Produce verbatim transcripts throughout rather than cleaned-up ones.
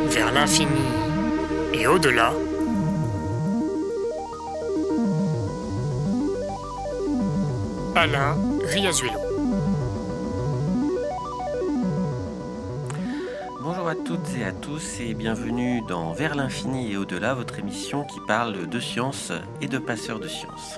vers l'infini et au-delà. Alain Riazuelo. Bonjour à toutes et à tous et bienvenue dans Vers l'infini et au-delà, votre émission qui parle de science et de passeurs de science.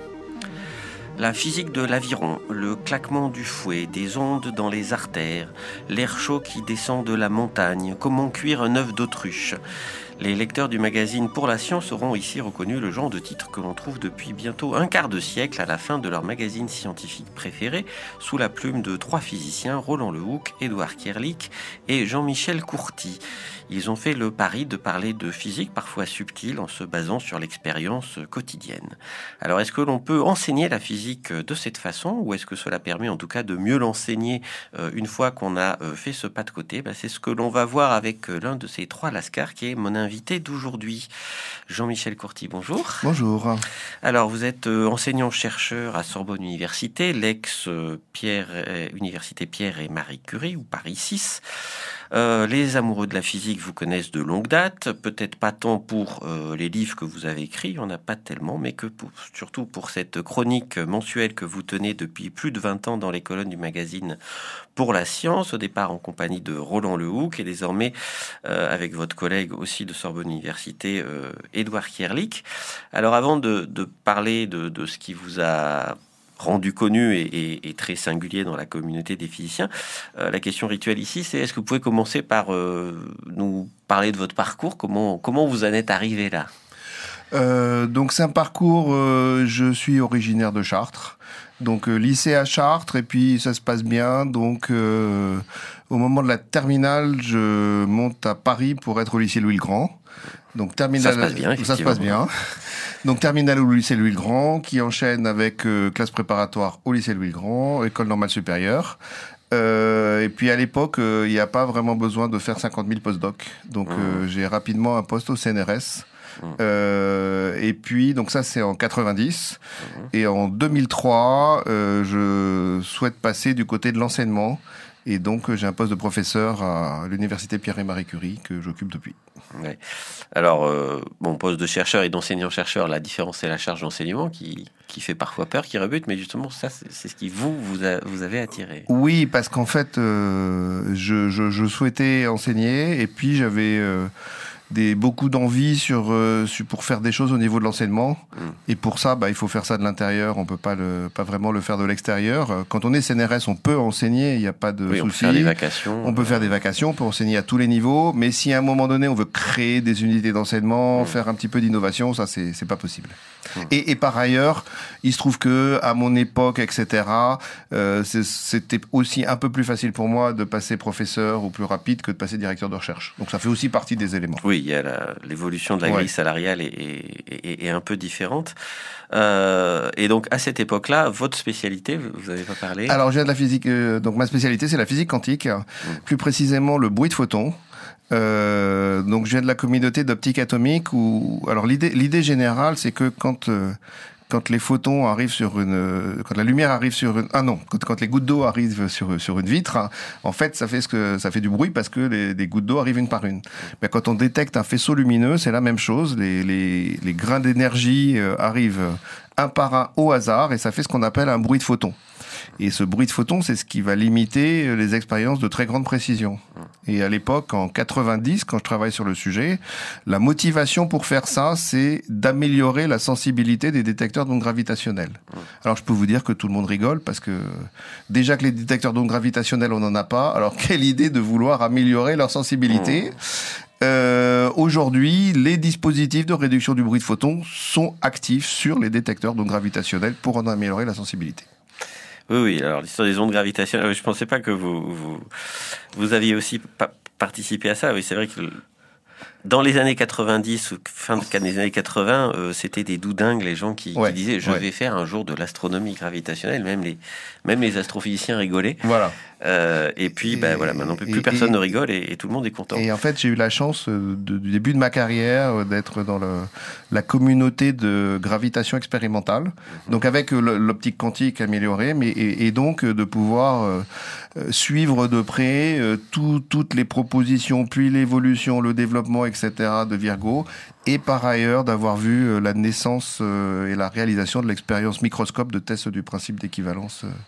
La physique de l'aviron, le claquement du fouet, des ondes dans les artères, l'air chaud qui descend de la montagne, comment cuire un œuf d'autruche. Les lecteurs du magazine Pour la Science auront ici reconnu le genre de titre que l'on trouve depuis bientôt un quart de siècle à la fin de leur magazine scientifique préféré, sous la plume de trois physiciens, Roland Lehoucq, Édouard Kierlich et Jean-Michel Courty. Ils ont fait le pari de parler de physique parfois subtile en se basant sur l'expérience quotidienne. Alors est-ce que l'on peut enseigner la physique de cette façon ou est-ce que cela permet en tout cas de mieux l'enseigner euh, une fois qu'on a euh, fait ce pas de côté? Ben, c'est ce que l'on va voir avec euh, l'un de ces trois lascars qui est mon invité d'aujourd'hui. Jean-Michel Courty, bonjour. Bonjour. Alors vous êtes euh, enseignant-chercheur à Sorbonne Université, l'ex-Pierre, euh, Université Pierre et Marie Curie ou Paris six. Euh, les amoureux de la physique vous connaissent de longue date, peut-être pas tant pour euh, les livres que vous avez écrits, il n'y en a pas tellement, mais que pour, surtout pour cette chronique mensuelle que vous tenez depuis plus de vingt ans dans les colonnes du magazine Pour la Science, au départ en compagnie de Roland Lehoucq et désormais euh, avec votre collègue aussi de Sorbonne Université, euh, Édouard Kierlich. Alors avant de, de parler de, de ce qui vous a rendu connu et, et, et très singulier dans la communauté des physiciens. Euh, la question rituelle ici, c'est est-ce que vous pouvez commencer par euh, nous parler de votre parcours, comment, comment vous en êtes arrivé là? Euh, donc c'est un parcours, euh, je suis originaire de Chartres, donc euh, lycée à Chartres, et puis ça se passe bien, donc euh, au moment de la terminale, je monte à Paris pour être au lycée Louis-le-Grand. Donc terminale, ça se passe bien, ça se passe bien. Donc terminale au lycée Louis-le-Grand, qui enchaîne avec euh, classe préparatoire au lycée Louis-le-Grand, école normale supérieure. Euh, et puis à l'époque, il euh, n'y a pas vraiment besoin de faire cinquante mille post-doc. Donc mmh. euh, j'ai rapidement un poste au C N R S. Mmh. Euh, et puis donc ça c'est en quatre-vingt-dix. Mmh. Et en deux mille trois, euh, je souhaite passer du côté de l'enseignement. Et donc, j'ai un poste de professeur à l'université Pierre et Marie Curie que j'occupe depuis. Ouais. Alors, euh, mon poste de chercheur et d'enseignant-chercheur, la différence, c'est la charge d'enseignement qui, qui fait parfois peur, qui rebute, mais justement, ça, c'est, c'est ce qui vous, vous, a, vous avez attiré. Oui, parce qu'en fait, euh, je, je, je souhaitais enseigner et puis j'avais... Euh, Des, beaucoup d'envie sur, euh, sur, pour faire des choses au niveau de l'enseignement. Mmh. Et pour ça, bah, il faut faire ça de l'intérieur. On peut pas, le, pas vraiment le faire de l'extérieur. Quand on est C N R S, on peut enseigner. Il n'y a pas de oui, souci. On peut faire des vacations. On peut faire des vacations. On peut enseigner à tous les niveaux. Mais si à un moment donné, on veut créer des unités d'enseignement, mmh. faire un petit peu d'innovation, ça, c'est, c'est pas possible. Mmh. Et, et par ailleurs, il se trouve que à mon époque, et cetera, euh, c'est, c'était aussi un peu plus facile pour moi de passer professeur ou plus rapide que de passer directeur de recherche. Donc ça fait aussi partie des éléments. Oui. Il y a la, l'évolution de la grille ouais. salariale est, est, est, est un peu différente. Euh, et donc, à cette époque-là, votre spécialité, vous n'avez pas parlé? Alors, je viens de la physique. Euh, donc, ma spécialité, c'est la physique quantique. Mmh. Plus précisément, le bruit de photons. Euh, donc, je viens de la communauté d'optique atomique. Où, alors, l'idée, l'idée générale, c'est que quand euh, quand les photons arrivent sur une, quand la lumière arrive sur une, ah non, quand, quand les gouttes d'eau arrivent sur sur une vitre, hein, en fait, ça fait ce que ça fait du bruit parce que les, les gouttes d'eau arrivent une par une. Mais quand on détecte un faisceau lumineux, c'est la même chose. Les les les grains d'énergie arrivent un par un au hasard et ça fait ce qu'on appelle un bruit de photon. Et ce bruit de photon, c'est ce qui va limiter les expériences de très grande précision. Et à l'époque, en quatre-vingt-dix, quand je travaille sur le sujet, la motivation pour faire ça, c'est d'améliorer la sensibilité des détecteurs d'ondes gravitationnelles. Alors, je peux vous dire que tout le monde rigole parce que déjà que les détecteurs d'ondes gravitationnelles, on n'en a pas. Alors, quelle idée de vouloir améliorer leur sensibilité ? Euh, aujourd'hui, les dispositifs de réduction du bruit de photons sont actifs sur les détecteurs d'ondes gravitationnelles pour en améliorer la sensibilité. Oui, oui. Alors, l'histoire des ondes gravitationnelles, je pensais pas que vous, vous, vous aviez aussi pa- participé à ça. Oui, c'est vrai que dans les années quatre-vingt-dix, ou fin des années quatre-vingts, euh, c'était des doudingues, les gens qui, ouais, qui disaient « je ouais. vais faire un jour de l'astronomie gravitationnelle », même les, même les astrophysiciens rigolaient. Voilà. Euh, et puis, et, ben voilà, maintenant plus et, personne et, ne rigole et, et tout le monde est content. Et en fait, j'ai eu la chance de, du début de ma carrière d'être dans le, la communauté de gravitation expérimentale, mmh. donc avec l'optique quantique améliorée, mais et, et donc de pouvoir euh, suivre de près euh, tout, toutes les propositions, puis l'évolution, le développement, et cetera de Virgo, et par ailleurs d'avoir vu euh, la naissance euh, et la réalisation de l'expérience microscope de test du principe d'équivalence euh,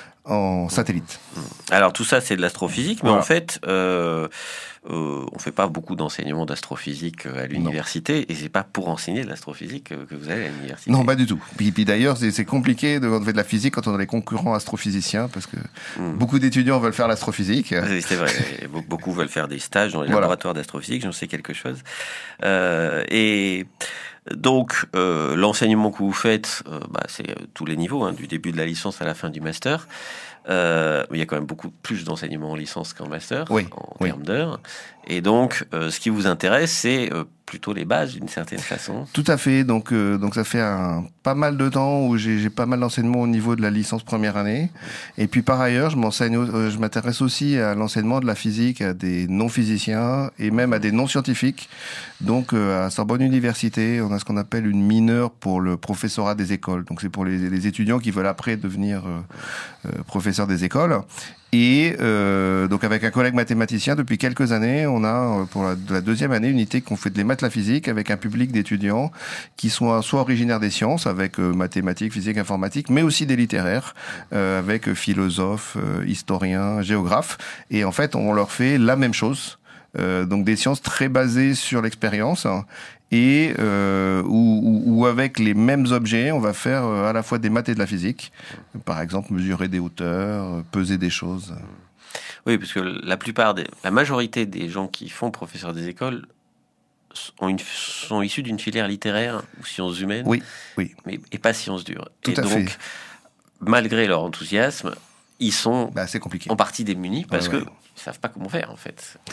en satellite. Alors tout ça c'est de l'astrophysique, mais voilà. en fait euh, euh, on fait pas beaucoup d'enseignement d'astrophysique à l'université, non. et c'est pas pour enseigner de l'astrophysique que vous allez à l'université. Non, pas du tout. Puis, puis d'ailleurs c'est compliqué de faire de la physique quand on a des concurrents astrophysiciens, parce que mm. beaucoup d'étudiants veulent faire l'astrophysique. Oui, c'est vrai, beaucoup veulent faire des stages dans les voilà. laboratoires d'astrophysique, j'en sais quelque chose. Euh, et donc, euh, l'enseignement que vous faites, euh, bah, c'est tous les niveaux, hein, du début de la licence à la fin du master. Euh, il y a quand même beaucoup plus d'enseignement en licence qu'en master, oui, en oui. termes d'heures. Et donc, euh, ce qui vous intéresse, c'est euh, plutôt les bases, d'une certaine façon. Tout à fait. Donc, euh, donc ça fait un, pas mal de temps où j'ai pas mal d'enseignement au niveau de la licence première année. Et puis, par ailleurs, je m'enseigne, euh, je m'intéresse aussi à l'enseignement de la physique à des non-physiciens et même à des non-scientifiques. Donc, euh, à Sorbonne Université, on a ce qu'on appelle une mineure pour le professorat des écoles. Donc, c'est pour les, les étudiants qui veulent après devenir euh, euh, professeurs des écoles. Et euh, donc avec un collègue mathématicien, depuis quelques années, on a pour la, de la deuxième année une unité qu'on fait de les maths la physique avec un public d'étudiants qui sont soit originaires des sciences, avec euh, mathématiques, physique, informatique, mais aussi des littéraires, euh, avec philosophes, euh, historiens, géographes. Et en fait, on leur fait la même chose. Euh, donc des sciences très basées sur l'expérience. Et euh, ou, ou avec les mêmes objets, on va faire à la fois des maths et de la physique. Par exemple, mesurer des hauteurs, peser des choses. Oui, parce que la plupart des, la majorité des gens qui font professeur des écoles ont une, sont issus d'une filière littéraire ou sciences humaines. Oui, oui. Mais et pas sciences dures. Tout et à donc, fait. Malgré leur enthousiasme, ils sont bah, c'est compliqué. en partie démunis parce ouais, que ouais. ils savent pas comment faire en fait. Et...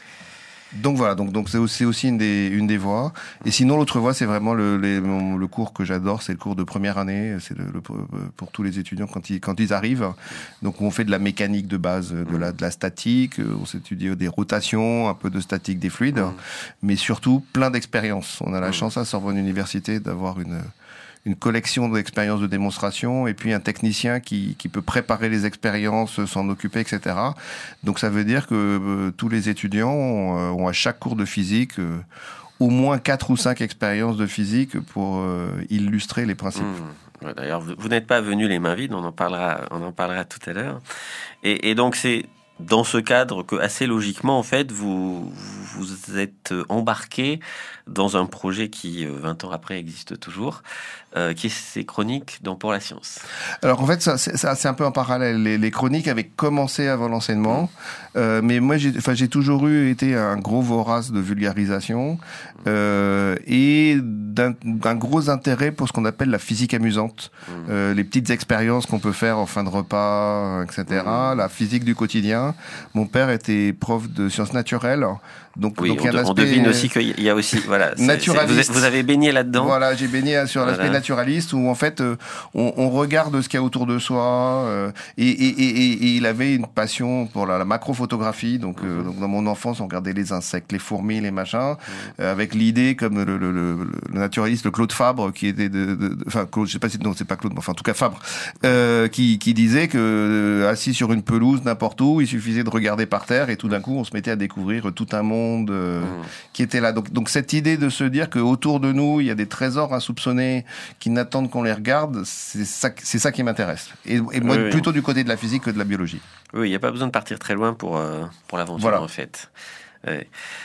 Donc voilà, donc donc c'est aussi, aussi une des une des voies. Et sinon l'autre voie, c'est vraiment le les, le cours que j'adore, c'est le cours de première année, c'est le, le pour tous les étudiants quand ils quand ils arrivent. Donc on fait de la mécanique de base, de la de la statique, on s'étudie des rotations, un peu de statique des fluides, mmh. mais surtout plein d'expériences. On a la mmh. chance à Sorbonne Université d'avoir une une collection d'expériences de démonstration et puis un technicien qui, qui peut préparer les expériences, s'en occuper, et cetera. Donc ça veut dire que euh, tous les étudiants ont, euh, ont à chaque cours de physique euh, au moins quatre ou cinq expériences de physique pour euh, illustrer les principes. Mmh. Ouais, d'ailleurs, vous, vous n'êtes pas venu les mains vides, on en parlera, on en parlera tout à l'heure. Et, et donc c'est dans ce cadre que assez logiquement, en fait, vous vous êtes embarqué dans un projet qui, vingt ans après, existe toujours, euh, qui est ces chroniques dans Pour la Science. Alors en fait, ça, c'est, ça, c'est un peu en parallèle. Les, les chroniques avaient commencé avant l'enseignement, mmh. euh, mais moi, j'ai, enfin, j'ai toujours eu été un gros vorace de vulgarisation euh, et d'un, d'un gros intérêt pour ce qu'on appelle la physique amusante, mmh. euh, les petites expériences qu'on peut faire en fin de repas, et cetera. Mmh. La physique du quotidien. Mon père était prof de sciences naturelles. Donc, oui, donc on, il y a un de, aspect on devine aussi qu'il y a aussi voilà, naturaliste. C'est, vous, vous avez baigné là-dedans. Voilà, j'ai baigné sur l'aspect voilà. naturaliste où en fait euh, on, on regarde ce qu'il y a autour de soi euh, et, et, et, et il avait une passion pour la, la macrophotographie. Donc, euh, mm-hmm. donc dans mon enfance, on regardait les insectes, les fourmis, les machins, mm-hmm. euh, avec l'idée comme le, le, le, le naturaliste le Claude Fabre qui était de, de, de enfin Claude, je sais pas si non c'est pas Claude, mais enfin en tout cas Fabre, euh, qui, qui disait que euh, assis sur une pelouse n'importe où, il suffisait de regarder par terre et tout d'un coup on se mettait à découvrir tout un monde. Euh, mm. qui était là. Donc, donc cette idée de se dire qu'autour de nous, il y a des trésors insoupçonnés qui n'attendent qu'on les regarde, c'est ça, c'est ça qui m'intéresse. Et, et moi, oui, plutôt oui. du côté de la physique que de la biologie. Oui, il n'y a pas besoin de partir très loin pour, euh, pour l'aventure, voilà. en fait. Oui.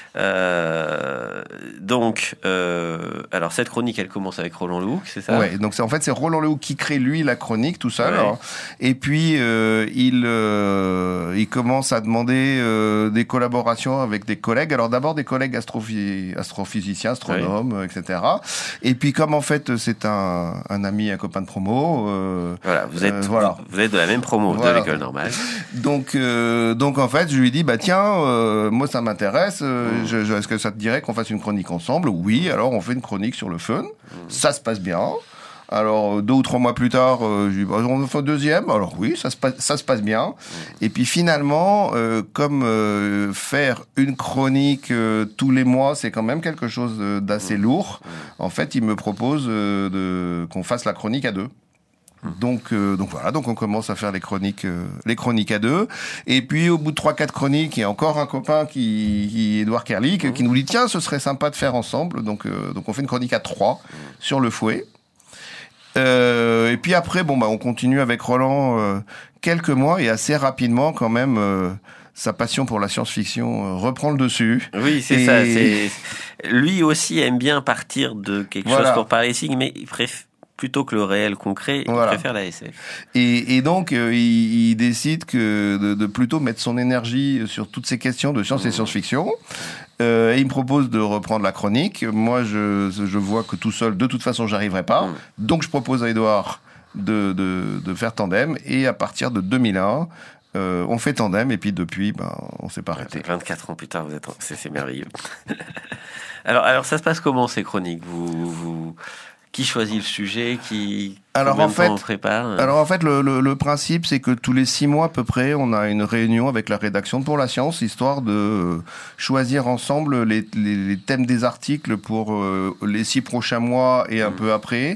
Euh, donc, euh, alors cette chronique, elle commence avec Roland Lehoucq, c'est ça ? Ouais. Donc c'est, en fait, c'est Roland Lehoucq qui crée lui la chronique tout seul. Ouais. Alors, et puis euh, il euh, il commence à demander euh, des collaborations avec des collègues. Alors d'abord des collègues astrophy- astrophysiciens, astronomes, ouais. et cetera. Et puis comme en fait c'est un un ami, un copain de promo. Euh, voilà, vous êtes euh, voilà. vous êtes de la même promo voilà. de l'école normale. Donc euh, donc en fait, je lui dis bah tiens, euh, moi ça m'intéresse. t'intéresse, euh, mmh. je, je, est-ce que ça te dirait qu'on fasse une chronique ensemble? Oui, alors on fait une chronique sur le fun. Mmh. Ça se passe bien. Alors, deux ou trois mois plus tard, euh, je dis, bah, on fait un deuxième. Alors oui, ça se passe, ça se passe bien. Et puis finalement, euh, comme euh, faire une chronique euh, tous les mois, c'est quand même quelque chose d'assez lourd. En fait, il me propose euh, de, qu'on fasse la chronique à deux. Donc, euh, donc voilà, donc on commence à faire les chroniques, euh, les chroniques à deux. Et puis au bout de trois, quatre chroniques, il y a encore un copain qui, qui Edouard Kerlik, mmh. qui nous dit tiens, ce serait sympa de faire ensemble. Donc, euh, donc on fait une chronique à trois mmh. sur le fouet. Euh, et puis après, bon bah on continue avec Roland euh, quelques mois et assez rapidement quand même. Euh, sa passion pour la science-fiction euh, reprend le dessus. Oui, c'est et... ça. C'est... Lui aussi aime bien partir de quelque voilà. chose pour parler signes, mais il préfère plutôt que le réel concret, il voilà. préfère la S F. Et, et donc, euh, il, il décide que de, de plutôt mettre son énergie sur toutes ces questions de science mmh. et science-fiction. Euh, et il me propose de reprendre la chronique. Moi, je, je vois que tout seul, de toute façon, j'arriverai pas. Mmh. Donc, je propose à Edouard de, de, de faire tandem. Et à partir de deux mille un, euh, on fait tandem. Et puis, depuis, ben, on s'est pas arrêté. vingt-quatre ans plus tard, vous êtes, en... c'est, c'est merveilleux. alors, alors, ça se passe comment, ces chroniques? Vous, vous... Qui choisit le sujet? Qui alors en fait, on prépare alors en fait, le, le, le principe, c'est que tous les six mois à peu près, on a une réunion avec la rédaction Pour la Science, histoire de choisir ensemble les, les, les thèmes des articles pour euh, les six prochains mois et un mmh. peu après.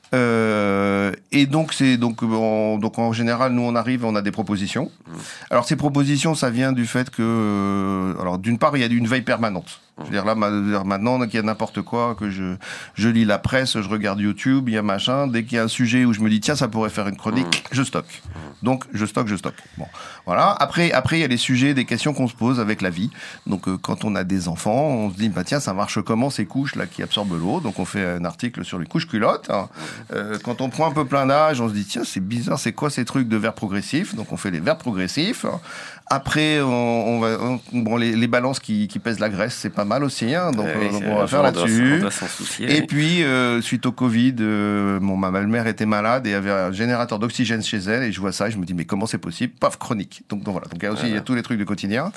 Euh, et donc c'est donc en, donc en général nous on arrive, on a des propositions. Mmh. Alors ces propositions, ça vient du fait que euh, alors d'une part il y a une veille permanente. Je veux dire là maintenant qu'il y a n'importe quoi, que je je lis la presse, je regarde YouTube, il y a machin. Dès qu'il y a un sujet où je me dis tiens ça pourrait faire une chronique, mmh. je stocke. Donc je stocke, je stocke. Bon voilà. Après après il y a les sujets, des questions qu'on se pose avec la vie. Donc euh, quand on a des enfants, on se dit bah tiens ça marche comment ces couches là qui absorbent l'eau. Donc on fait un article sur les couches culottes. Hein. Euh, quand on prend un peu plein d'âge, on se dit tiens c'est bizarre, c'est quoi ces trucs de verre progressif? Donc on fait les verres progressifs. Après on, on va on, bon les, les balances qui, qui pèsent la graisse c'est pas mal aussi hein, donc, oui, euh, donc on va faire on là-dessus. Doit, on doit s'en soucier, et oui. puis euh, suite au Covid, euh, mon ma belle-mère était malade et avait un générateur d'oxygène chez elle et je vois ça et je me dis mais comment c'est possible? Paf, chronique. Donc, donc voilà. Donc il y a aussi voilà. il y a tous les trucs du quotidien.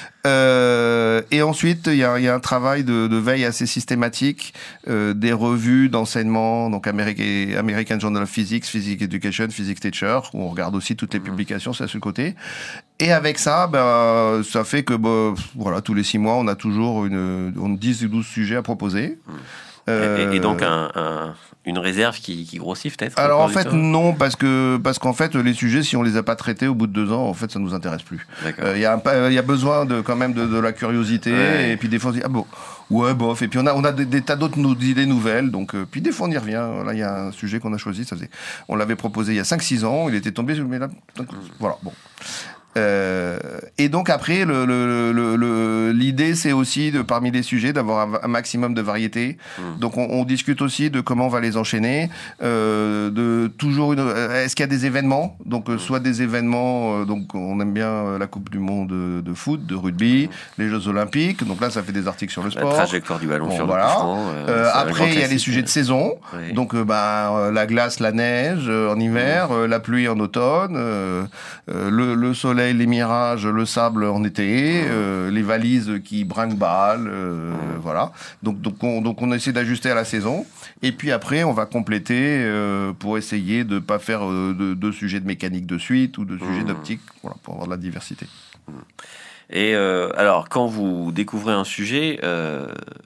Euh, et ensuite il y a, il y a un travail de, de veille assez systématique, euh, des revues d'enseignement, donc American, American Journal of Physics, Physics Education, Physics Teacher, où on regarde aussi toutes les publications, c'est à ce côté. Et avec ça, ben ça fait que bah, voilà tous les six mois on a toujours une, une dix ou douze sujets à proposer. Euh, et, et donc un, un, une réserve qui, qui grossit peut-être. Alors en fait non parce que parce qu'en fait les sujets si on les a pas traités au bout de deux ans en fait ça nous intéresse plus. Il euh, y a il y a besoin de quand même de, de la curiosité ouais. et puis des fois on se dit ah bon ouais bof et puis on a on a des, des tas d'autres nou- idées nouvelles donc euh, puis des fois on y revient. Là il y a un sujet qu'on a choisi ça faisait on l'avait proposé il y a cinq six ans il était tombé sur mais là donc, voilà bon. Euh, et donc après, le, le, le, le, l'idée c'est aussi de parmi les sujets d'avoir un, un maximum de variété. Mmh. Donc on, on discute aussi de comment on va les enchaîner, euh, de toujours une. Est-ce qu'il y a des événements? Donc mmh. soit des événements, euh, donc on aime bien la Coupe du Monde de, de foot, de rugby, mmh. les Jeux Olympiques. Donc là ça fait des articles sur le sport. La trajectoire du ballon bon, sur voilà. le franc, euh, euh, après il y a les sujets de saison. Oui. Donc euh, bah la glace, la neige euh, en hiver, mmh. euh, la pluie en automne, euh, euh, le, le soleil. Les mirages, le sable en été, euh, les valises qui brinque-balle, euh, mmh. voilà. Donc, donc, on, donc on essaie d'ajuster à la saison. Et puis après, on va compléter euh, pour essayer de pas faire euh, de, de sujets de mécanique de suite ou de sujets mmh. d'optique, voilà, pour avoir de la diversité. Mmh. Et euh, alors, quand vous découvrez un sujet, euh,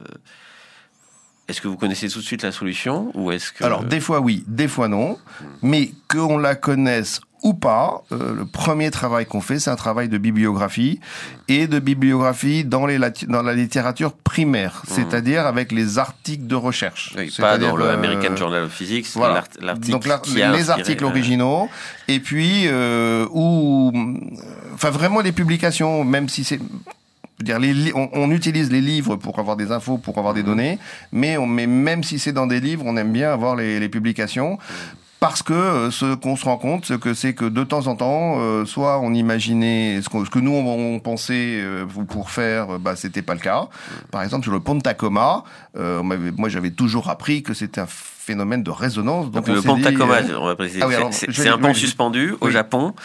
est-ce que vous connaissez tout de suite la solution ou est-ce que... Alors, des fois oui, des fois non. Mmh. Mais qu'on la connaisse ou pas, euh, le premier travail qu'on fait, c'est un travail de bibliographie et de bibliographie dans, les, dans la littérature primaire, mmh. c'est-à-dire avec les articles de recherche. Oui, pas dans le euh, American Journal of Physics, voilà. l'art, l'article donc l'art, qui les, a les inspiré, articles euh... originaux et puis euh, ou enfin vraiment les publications, même si c'est dire les, on, on utilise les livres pour avoir des infos, pour avoir mmh. des données, mais, on, mais même si c'est dans des livres, on aime bien avoir les, les publications. Mmh. Parce que euh, ce qu'on se rend compte, ce que c'est que de temps en temps, euh, soit on imaginait ce, ce que nous on, on pensait euh, pour faire, bah c'était pas le cas. Par exemple sur le pont de Tacoma, euh, moi j'avais toujours appris que c'était un phénomène de résonance. Donc, donc le pont de Tacoma, euh... on va préciser, ah oui, alors, c'est, c'est un pont oui, suspendu oui. au Japon.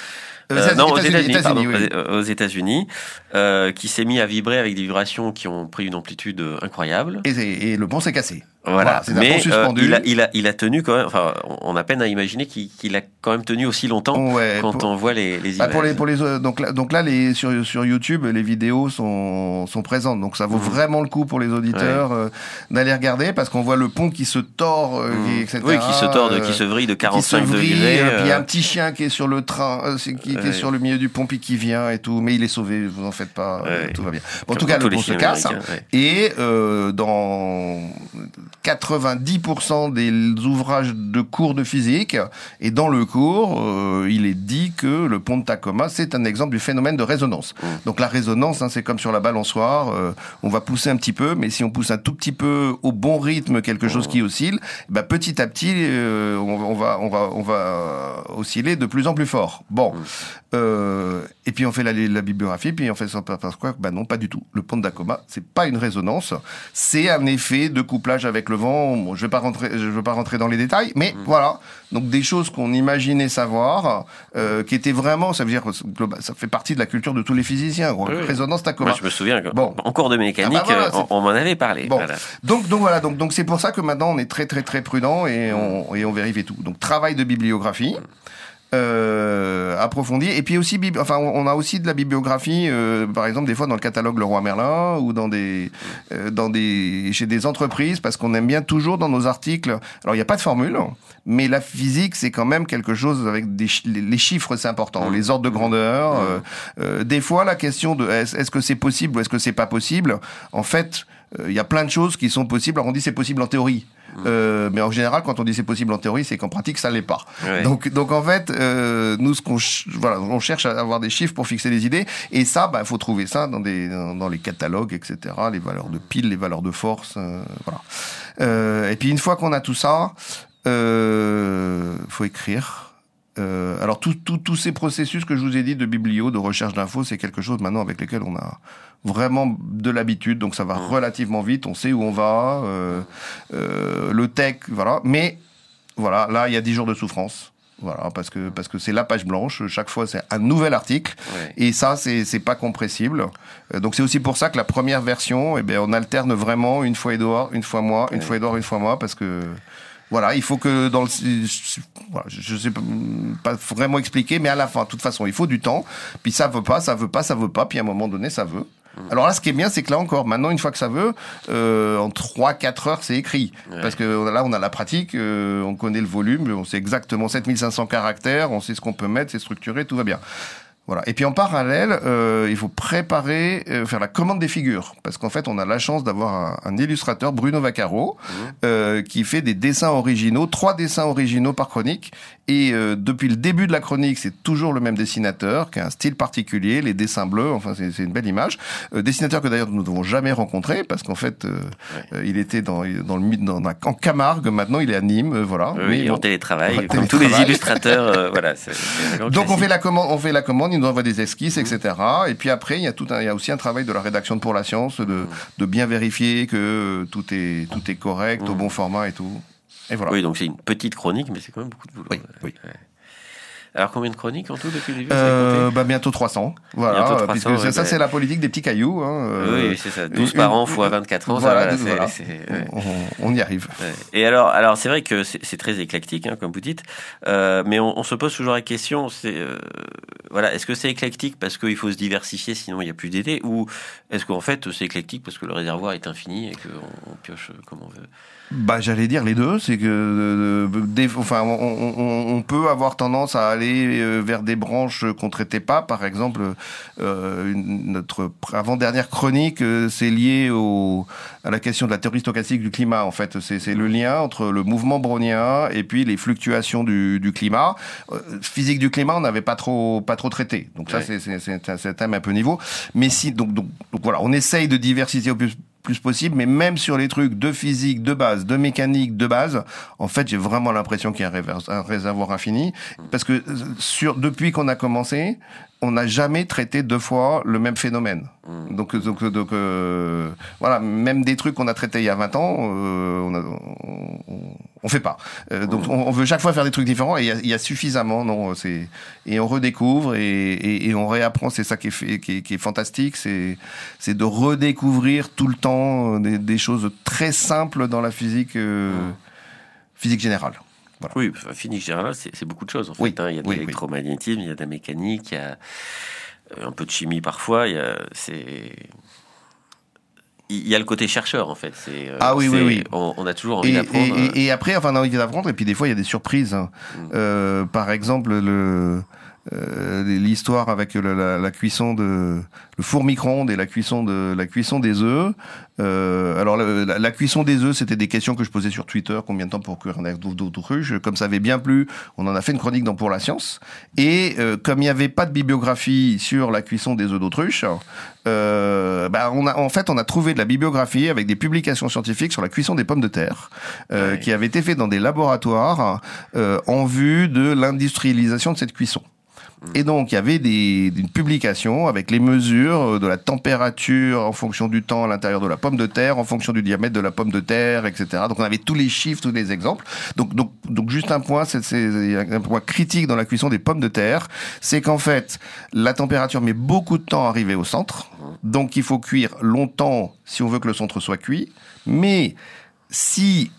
Euh, non, aux États-Unis, États-Unis, pardon, oui. aux États-Unis, euh, qui s'est mis à vibrer avec des vibrations qui ont pris une amplitude incroyable. Et, et le pont s'est cassé. Voilà, voilà c'est un mais pont suspendu. Euh, il, a, il, a, il a tenu quand même, enfin, on a peine à imaginer qu'il, qu'il a quand même tenu aussi longtemps ouais, quand pour, on voit les, les images. Bah pour les, pour les, donc là, donc là les, sur, sur YouTube, les vidéos sont, sont présentes, donc ça vaut mmh. vraiment le coup pour les auditeurs ouais. euh, d'aller regarder, parce qu'on voit le pont qui se tord, euh, mmh. et cetera. Oui, qui se tord, de, qui se vrille de quarante-cinq vrille, degrés. Euh, puis il y a un petit chien qui est sur le train, euh, qui, qui ouais. est sur le milieu du pont, puis qui vient et tout, mais il est sauvé, vous en faites pas, ouais. euh, tout va bien. Bon, en tout cas, le pont se casse, ouais. et euh, dans quatre-vingt-dix pour cent des ouvrages de cours de physique, et dans le cours, euh, il est dit que le pont de Tacoma, c'est un exemple du phénomène de résonance. Mmh. Donc la résonance, hein, c'est comme sur la balançoire, euh, on va pousser un petit peu, mais si on pousse un tout petit peu au bon rythme, quelque mmh. chose qui oscille, bah, petit à petit, euh, on, on, va, on, va, on va osciller de plus en plus fort. Bon, mmh. euh, et puis on fait la, la bibliographie, puis on fait ça parce quoi ? Bah non, pas du tout. Le pont de Tacoma, c'est pas une résonance, c'est un effet de couplage avec le vent. Bon, je vais pas rentrer, je veux pas rentrer dans les détails, mais mmh. voilà. Donc des choses qu'on imaginait savoir, euh, qui étaient vraiment, ça veut dire, ça fait partie de la culture de tous les physiciens. Oui, résonance Tacoma. Moi, je me souviens, bon. en cours de mécanique, ah bah voilà, on, on m'en avait parlé. Bon. Voilà. Donc, donc voilà, donc donc c'est pour ça que maintenant on est très très très prudent et on et on vérifie tout. Donc travail de bibliographie. Euh, approfondie, et puis aussi enfin on a aussi de la bibliographie euh, par exemple des fois dans le catalogue Leroy Merlin ou dans des euh, dans des chez des entreprises, parce qu'on aime bien toujours dans nos articles, alors il n'y a pas de formule, mais la physique c'est quand même quelque chose avec des les chiffres, c'est important, les ordres de grandeur, euh, euh, des fois la question de est-ce, est-ce que c'est possible ou est-ce que c'est pas possible, en fait il euh, y a plein de choses qui sont possibles. Alors on dit c'est possible en théorie, mmh. euh, mais en général quand on dit c'est possible en théorie, c'est qu'en pratique ça l'est pas. Ouais. Donc donc en fait euh, nous ce qu'on ch- voilà on cherche à avoir des chiffres pour fixer les idées, et ça bah faut trouver ça dans des dans, dans les catalogues, et cetera. Les valeurs de pile, les valeurs de force, euh, voilà. Euh, et puis une fois qu'on a tout ça, euh, faut écrire. Euh, alors tous tout, tout ces processus que je vous ai dit de biblio, de recherche d'infos, c'est quelque chose maintenant avec lesquels on a vraiment de l'habitude, donc ça va relativement vite, on sait où on va, euh, euh, le tech, voilà. Mais voilà, là il y a dix jours de souffrance, voilà, parce que parce que c'est la page blanche, chaque fois c'est un nouvel article, ouais. Et ça c'est c'est pas compressible. Euh, donc c'est aussi pour ça que la première version, eh ben on alterne vraiment une fois Edouard, une fois moi, une ouais. fois Edouard, une fois moi, parce que voilà, il faut que dans le, voilà, je sais pas vraiment expliquer, mais à la fin, de toute façon, il faut du temps. Puis ça veut pas, ça veut pas, ça veut pas. Puis à un moment donné, ça veut. Alors là, ce qui est bien, c'est que là encore, maintenant, une fois que ça veut, euh, en trois quatre heures, c'est écrit. Ouais. Parce que là, on a la pratique, euh, on connaît le volume, on sait exactement sept mille cinq cents caractères, on sait ce qu'on peut mettre, c'est structuré, tout va bien. Voilà. Et puis en parallèle, euh, il faut préparer, euh, faire la commande des figures, parce qu'en fait, on a la chance d'avoir un, un illustrateur, Bruno Vaccaro, mmh. euh, qui fait des dessins originaux, trois dessins originaux par chronique. Et euh, depuis le début de la chronique, c'est toujours le même dessinateur, qui a un style particulier, les dessins bleus. Enfin, c'est, c'est une belle image. Euh, dessinateur que d'ailleurs nous n'avons jamais rencontré, parce qu'en fait, euh, ouais. euh, il était dans dans le dans, dans, en Camargue. Maintenant, il est à Nîmes, euh, voilà. Oui, Mais en bon, télétravail, comme tous les illustrateurs, euh, voilà. C'est, c'est Donc classique. on fait la commande, on fait la commande. Il nous envoie des esquisses, mmh. et cetera. Et puis après, il y a tout un, il y a aussi un travail de la rédaction de Pour la Science, de mmh. de bien vérifier que tout est tout est correct, mmh. au bon format et tout. Et voilà. Oui, donc c'est une petite chronique, mais c'est quand même beaucoup de boulot. Oui, oui. Ouais. Alors combien de chroniques en tout depuis le début euh, bah, bientôt trois cents. Voilà, bientôt trois cents, puisque ouais, ça, bah... c'est la politique des petits cailloux. Hein. Oui, oui, c'est ça. douze par an fois vingt-quatre ans. Voilà, ça, douze, voilà. C'est, c'est, ouais. on, on y arrive. Ouais. Et alors, alors c'est vrai que c'est, c'est très éclectique, hein, comme vous dites, euh, mais on, on se pose toujours la question, c'est, euh, voilà, est-ce que c'est éclectique parce qu'il faut se diversifier, sinon il n'y a plus d'idées, ou est-ce qu'en fait c'est éclectique parce que le réservoir est infini et qu'on on pioche comme on veut? Bah, j'allais dire les deux, c'est que euh, des, enfin, on, on, on peut avoir tendance à aller vers des branches qu'on traitait pas. Par exemple, euh, une, notre avant-dernière chronique, euh, c'est lié au, à la question de la théorie stochastique du climat. En fait, c'est, c'est le lien entre le mouvement brownien et puis les fluctuations du, du climat. Euh, physique du climat, on n'avait pas trop, pas trop traité. Donc ça, ouais. c'est, c'est, c'est, un, c'est un thème un peu niveau. Mais si, donc, donc, donc voilà, on essaye de diversifier au plus plus possible, mais même sur les trucs de physique de base, de mécanique de base, en fait, j'ai vraiment l'impression qu'il y a un réservoir infini, parce que sur depuis qu'on a commencé, on n'a jamais traité deux fois le même phénomène. Mmh. Donc, donc, donc euh, voilà, même des trucs qu'on a traités il y a vingt ans, euh, on, a, on, on fait pas. Euh, donc on, on veut chaque fois faire des trucs différents et il y a, il y a suffisamment, non, c'est et on redécouvre et, et, et on réapprend. C'est ça qui est, fait, qui est, qui est fantastique, c'est c'est de redécouvrir tout le temps des, des choses très simples dans la physique euh, physique générale. Voilà. Oui, enfin, physique générale, c'est, c'est beaucoup de choses en fait. Oui, Hein. Il y a de oui, l'électromagnétisme, oui. Il y a de la mécanique, il y a un peu de chimie parfois. Il y a c'est Il y a le côté chercheur en fait. C'est, ah oui, c'est, oui, oui. On, on a toujours envie et, d'apprendre. Et, et, et après, enfin, on a envie d'apprendre. Et puis des fois, il y a des surprises. Mmh. Euh, par exemple, le euh, l'histoire avec la, la, la cuisson de le four micro-ondes et la cuisson de la cuisson des œufs. Euh, alors la, la, la cuisson des œufs, c'était des questions que je posais sur Twitter. Combien de temps pour cuire un œuf d'autruche? Comme ça avait bien plu, on en a fait une chronique dans Pour la Science. Et euh, comme il n'y avait pas de bibliographie sur la cuisson des œufs d'autruche, euh, bah on a en fait on a trouvé de la bibliographie avec des publications scientifiques sur la cuisson des pommes de terre, euh, ouais. qui avaient été faites dans des laboratoires euh, en vue de l'industrialisation de cette cuisson. Et donc, il y avait des, une publication avec les mesures de la température en fonction du temps à l'intérieur de la pomme de terre, en fonction du diamètre de la pomme de terre, et cetera. Donc, on avait tous les chiffres, tous les exemples. Donc, donc, donc juste un point, c'est, c'est un point critique dans la cuisson des pommes de terre, c'est qu'en fait, la température met beaucoup de temps à arriver au centre. Donc, il faut cuire longtemps si on veut que le centre soit cuit. Mais si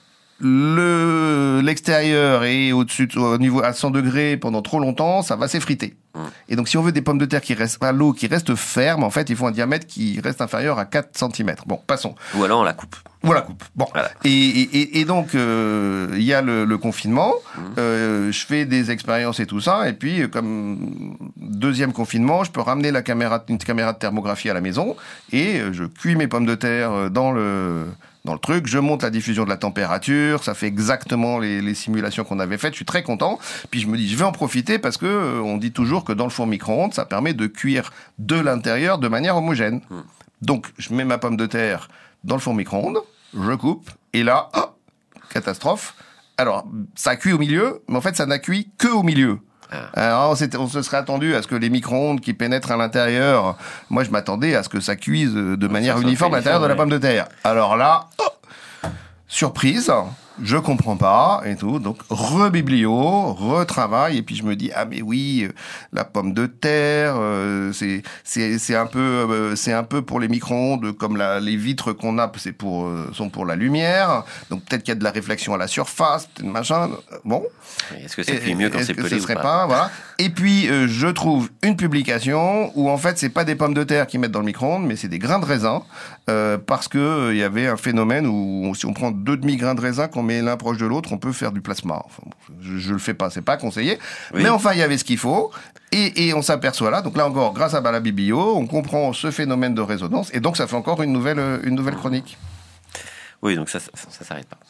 le l'extérieur est au-dessus, au niveau à cent degrés pendant trop longtemps, ça va s'effriter. Mmh. Et donc, si on veut des pommes de terre qui restent à l'eau, qui restent fermes, en fait, il faut un diamètre qui reste inférieur à quatre centimètres. Bon, passons. Ou alors on la coupe. Ou on la coupe. Bon. Voilà. Et, et, et donc, il euh, y a le, le confinement. Mmh. Euh, je fais des expériences et tout ça. Et puis, comme deuxième confinement, je peux ramener la caméra, une caméra de thermographie à la maison et je cuis mes pommes de terre dans le dans le truc, je monte la diffusion de la température, ça fait exactement les, les simulations qu'on avait faites, je suis très content. Puis je me dis, je vais en profiter parce que euh, on dit toujours que dans le four micro-ondes, ça permet de cuire de l'intérieur de manière homogène. Mmh. Donc, je mets ma pomme de terre dans le four micro-ondes, je coupe, et là, oh, catastrophe. Alors, ça cuit au milieu, mais en fait, ça n'a cuit que au milieu. Alors, on, on se serait attendu à ce que les micro-ondes qui pénètrent à l'intérieur, moi je m'attendais à ce que ça cuise de manière ça uniforme à l'intérieur de la pomme de terre. Alors là, oh, surprise, je comprends pas et tout, donc rebiblio, retravail et puis je me dis ah mais oui, la pomme de terre, euh, c'est c'est c'est un peu euh, c'est un peu pour les micro-ondes comme la, les vitres qu'on a, c'est pour euh, sont pour la lumière, donc peut-être qu'il y a de la réflexion à la surface, peut-être machin, bon. Est-ce que ça cuit mieux quand c'est pelé ce serait ou pas, pas voilà. Et puis euh, je trouve une publication où en fait c'est pas des pommes de terre qui mettent dans le micro-ondes, mais c'est des grains de raisin euh, parce que il euh, y avait un phénomène où si on prend deux demi grains de raisin qu'on met l'un proche de l'autre, on peut faire du plasma. Enfin, je, je le fais pas, c'est pas conseillé. Oui. Mais enfin, il y avait ce qu'il faut. Et, et on s'aperçoit là, donc là encore, grâce à Bala Biblio, on comprend ce phénomène de résonance. Et donc, ça fait encore une nouvelle, une nouvelle chronique. Oui, donc ça, ça, ça s'arrête pas.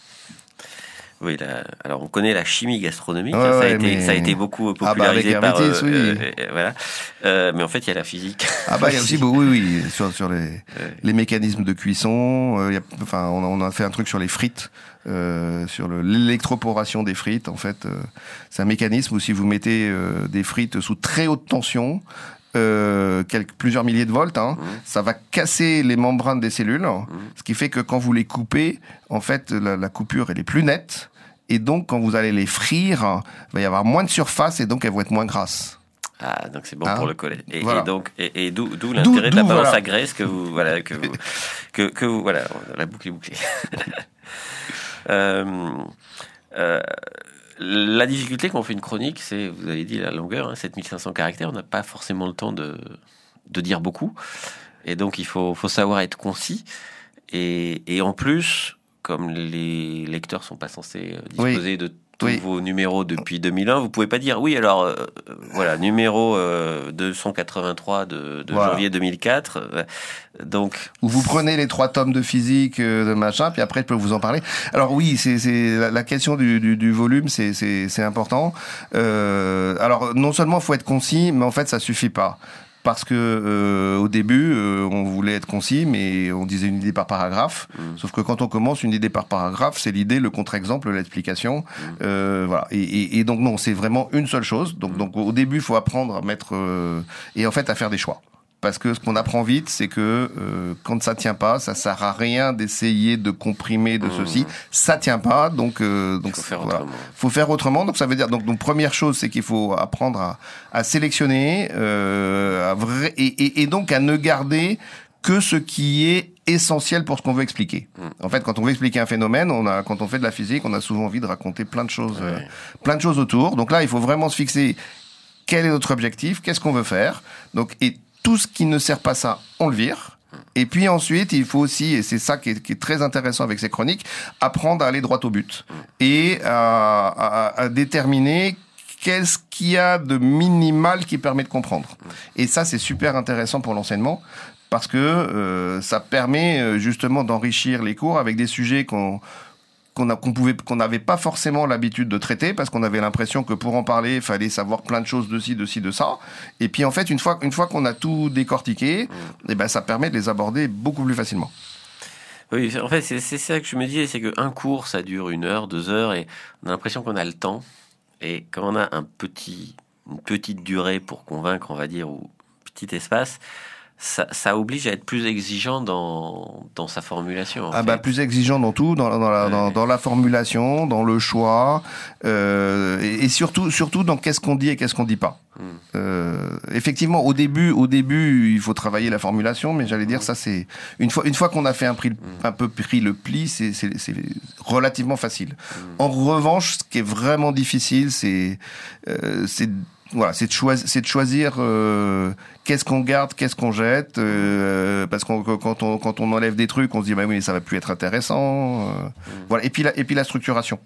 Oui, la, alors on connaît la chimie gastronomique, ouais, hein, ça, ouais, a été, mais... ça a été beaucoup popularisé ah bah par... Euh, oui. euh, euh, voilà. Euh, mais en fait, il y a la physique. Ah bah il y a aussi, oui, oui, sur, sur les, ouais. les mécanismes de cuisson. Euh, y a, enfin, on a, on a fait un truc sur les frites, euh, sur le, l'électroporation des frites. En fait, euh, c'est un mécanisme où si vous mettez euh, des frites sous très haute tension, Euh, quelques, plusieurs milliers de volts, hein, mmh. ça va casser les membranes des cellules, mmh. ce qui fait que quand vous les coupez, en fait, la, la coupure elle est plus nette, et donc quand vous allez les frire, il va y avoir moins de surface, et donc elles vont être moins grasses. Ah, donc c'est bon hein pour le collet. Et, voilà. et donc, et, et d'où, d'où l'intérêt d'où, de la balance voilà. à graisse que vous, voilà, que vous, que, que vous, voilà, la boucle est bouclée. euh, euh, La difficulté quand on fait une chronique, c'est, vous avez dit la longueur, hein, sept mille cinq cents caractères, on n'a pas forcément le temps de, de dire beaucoup. Et donc, il faut, faut savoir être concis. Et, et en plus, comme les lecteurs sont pas censés disposer oui. de tous oui. vos numéros depuis deux mille un, vous pouvez pas dire, oui, alors, euh, voilà, numéro euh, deux cent quatre-vingt-trois de, de voilà. janvier deux mille quatre. Euh, donc, ou vous prenez les trois tomes de physique, euh, de machin, puis après je peux vous en parler. Alors oui, c'est, c'est la, la question du, du, du volume, c'est, c'est, c'est important. Euh, alors non seulement faut être concis, mais en fait ça suffit pas. Parce que euh, au début, euh, on voulait être concis, mais on disait une idée par paragraphe. Mmh. Sauf que quand on commence une idée par paragraphe, c'est l'idée, le contre-exemple, l'explication. Mmh. Euh, voilà. Et, et, et donc non, c'est vraiment une seule chose. Donc, mmh. donc au début, il faut apprendre à mettre euh, et en fait à faire des choix. Parce que ce qu'on apprend vite, c'est que euh, quand ça tient pas, ça sert à rien d'essayer de comprimer de mmh. ceci. Ça tient pas, donc euh, donc faut faire voilà. autrement. Faut faire autrement. Donc ça veut dire donc, donc première chose, c'est qu'il faut apprendre à, à sélectionner, euh, à vrai, et, et, et donc à ne garder que ce qui est essentiel pour ce qu'on veut expliquer. Mmh. En fait, quand on veut expliquer un phénomène, on a, quand on fait de la physique, on a souvent envie de raconter plein de choses, ouais. euh, plein de choses autour. Donc là, il faut vraiment se fixer quel est notre objectif, qu'est-ce qu'on veut faire. Donc et tout ce qui ne sert pas ça, on le vire. Et puis ensuite, il faut aussi, et c'est ça qui est, qui est très intéressant avec ces chroniques, apprendre à aller droit au but et à, à, à déterminer qu'est-ce qu'il y a de minimal qui permet de comprendre. Et ça, c'est super intéressant pour l'enseignement parce que euh, ça permet justement d'enrichir les cours avec des sujets qu'on qu'on a, qu'on pouvait, qu'on n'avait pas forcément l'habitude de traiter parce qu'on avait l'impression que pour en parler, il fallait savoir plein de choses de ci, de ci, de ça. Et puis en fait, une fois, une fois qu'on a tout décortiqué, mmh. eh ben, ça permet de les aborder beaucoup plus facilement. Oui, en fait, c'est, c'est ça que je me disais, c'est qu'un cours, ça dure une heure, deux heures, et on a l'impression qu'on a le temps. Et quand on a un petit, une petite durée pour convaincre, on va dire, ou petit espace, Ça, ça oblige à être plus exigeant dans, dans sa formulation. En ah fait. bah plus exigeant dans tout, dans, dans, la, ouais. dans, dans la formulation, dans le choix, euh, et, et surtout, surtout dans qu'est-ce qu'on dit et qu'est-ce qu'on dit pas. Mm. Euh, effectivement, au début, au début, il faut travailler la formulation, mais j'allais dire mm. ça, c'est une fois, une fois qu'on a fait un, prix, mm. un peu pris le pli, c'est, c'est, c'est relativement facile. Mm. En revanche, ce qui est vraiment difficile, c'est, euh, c'est Voilà, c'est de choisir, c'est de choisir euh, qu'est-ce qu'on garde, qu'est-ce qu'on jette, euh, parce qu'on quand on quand on enlève des trucs, on se dit bah oui, ça va plus être intéressant. Euh, mmh. Voilà, et puis la et puis la structuration.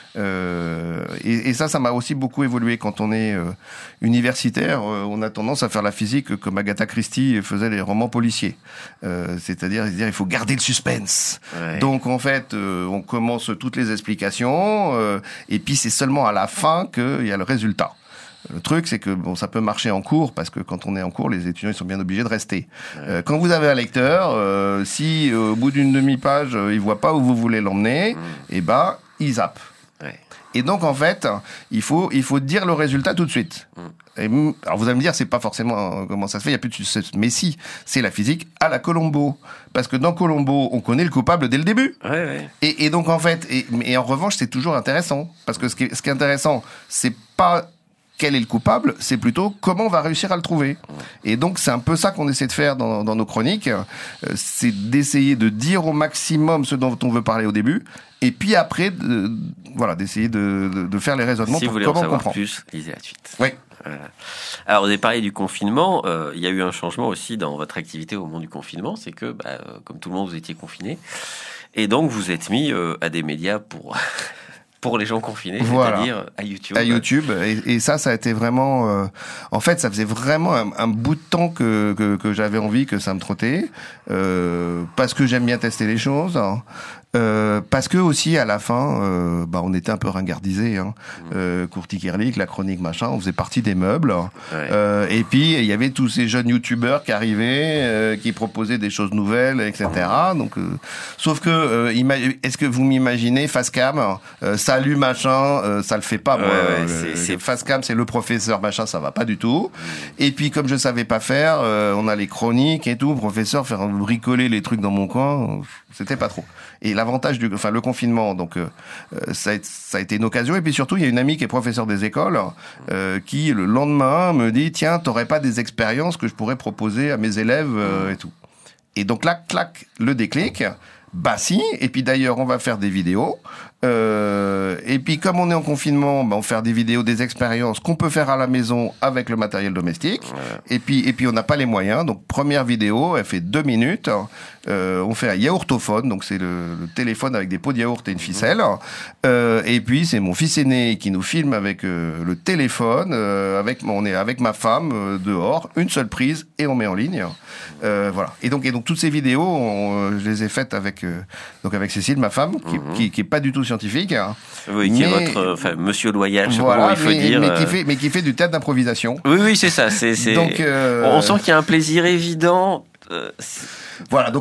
Euh, et, et ça, ça m'a aussi beaucoup évolué quand on est euh, universitaire. Euh, on a tendance à faire la physique comme Agatha Christie faisait les romans policiers, euh, c'est-à-dire dire il faut garder le suspense. Ouais. Donc en fait, euh, on commence toutes les explications, euh, et puis c'est seulement à la fin qu'il y a le résultat. Le truc, c'est que bon, ça peut marcher en cours parce que quand on est en cours, les étudiants ils sont bien obligés de rester. Ouais. Euh, quand vous avez un lecteur, euh, si euh, au bout d'une demi-page, euh, il voit pas où vous voulez l'emmener, mmh. et ben il zappe. Ouais. Et donc en fait, il faut il faut dire le résultat tout de suite. Mmh. Et, alors vous allez me dire, c'est pas forcément euh, comment ça se fait. Il y a plus de mais si, c'est la physique à la Colombo, parce que dans Colombo, on connaît le coupable dès le début. Ouais, ouais. Et, et donc en fait, et, et en revanche, c'est toujours intéressant parce que ce qui est, ce qui est intéressant, c'est pas quel est le coupable, c'est plutôt comment on va réussir à le trouver. Et donc, c'est un peu ça qu'on essaie de faire dans, dans nos chroniques, euh, c'est d'essayer de dire au maximum ce dont on veut parler au début, et puis après, de, voilà, d'essayer de, de, de faire les raisonnements si pour vous comment voulez en on comprend. Plus, lisez la suite. Oui. Voilà. Alors, vous avez parlé du confinement. Euh, il y a eu un changement aussi dans votre activité au moment du confinement. C'est que, bah, euh, comme tout le monde, vous étiez confinés. Et donc, vous êtes mis euh, à des médias pour... pour les gens confinés, voilà. C'est-à-dire à YouTube. À YouTube, et, et ça, ça a été vraiment... Euh, en fait, ça faisait vraiment un, un bout de temps que, que, que j'avais envie que ça me trottait, euh, parce que j'aime bien tester les choses, hein. Euh, parce que aussi à la fin, euh, bah on était un peu ringardisés, hein. Mmh. Euh, Courtiquerlic, la chronique machin, on faisait partie des meubles. Ouais. Euh, et puis il y avait tous ces jeunes youtubeurs qui arrivaient, euh, qui proposaient des choses nouvelles, et cetera. Donc, euh, sauf que, euh, ima- est-ce que vous m'imaginez Facecam, euh, salut machin, euh, ça le fait pas. Moi, ouais, ouais, euh, c'est, c'est... Facecam, c'est le professeur machin, ça va pas du tout. Mmh. Et puis comme je savais pas faire, euh, on a les chroniques et tout, professeur faire bricoler les trucs dans mon coin, c'était pas trop. Et l'avantage du, enfin le confinement, donc euh, ça, a, ça a été une occasion. Et puis surtout, il y a une amie qui est professeure des écoles, euh, qui le lendemain me dit tiens, t'aurais pas des expériences que je pourrais proposer à mes élèves euh, et tout. Et donc là, clac, le déclic. Bah si. Et puis d'ailleurs, on va faire des vidéos. Euh, et puis comme on est en confinement, bah, on va faire des vidéos, des expériences qu'on peut faire à la maison avec le matériel domestique. Ouais. Et puis et puis on n'a pas les moyens. Donc première vidéo, elle fait deux minutes. Euh, on fait un yaourtophone, donc c'est le, le téléphone avec des pots de yaourt et une ficelle. Euh, et puis c'est mon fils aîné qui nous filme avec euh, le téléphone. Euh, avec on est avec ma femme euh, dehors, une seule prise et on met en ligne. Euh, voilà. Et donc et donc toutes ces vidéos, on, je les ai faites avec euh, donc avec Cécile, ma femme, qui, mm-hmm. qui, qui est pas du tout scientifique. Hein. Oui, qui mais, est votre, enfin, Monsieur Loyal, je sais voilà, pas comment il faut mais, dire. Mais qui fait, mais qui fait du théâtre d'improvisation. Oui, oui, c'est ça. C'est, c'est... Donc, euh... on sent qu'il y a un plaisir évident. Euh, voilà. Donc